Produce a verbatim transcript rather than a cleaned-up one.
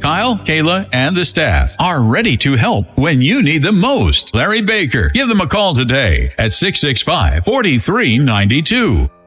Kyle, Kayla, and the staff are ready to help when you need them most. Larry Baker. Give them a call today at six six five, four three nine two.